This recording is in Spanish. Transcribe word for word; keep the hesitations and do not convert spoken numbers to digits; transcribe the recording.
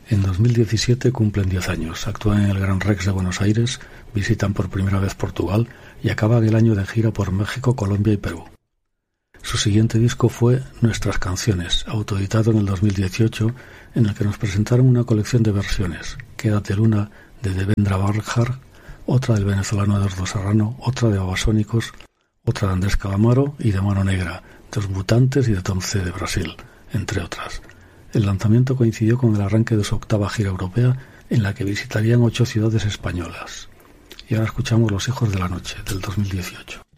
En dos mil diecisiete cumplen diez años, actúan en el Gran Rex de Buenos Aires, visitan por primera vez Portugal y acaban el año de gira por México, Colombia y Perú. Su siguiente disco fue Nuestras Canciones, autoeditado en el dos mil dieciocho, en el que nos presentaron una colección de versiones, Quédate Luna de Devendra Banhart, otra del venezolano Eduardo Serrano, otra de Babasónicos, otra de Andrés Calamaro y de Mano Negra, de Los Mutantes y de Tom C de Brasil, entre otras. El lanzamiento coincidió con el arranque de su octava gira europea, en la que visitarían ocho ciudades españolas. Y ahora escuchamos Los Hijos de la Noche, del dos mil dieciocho.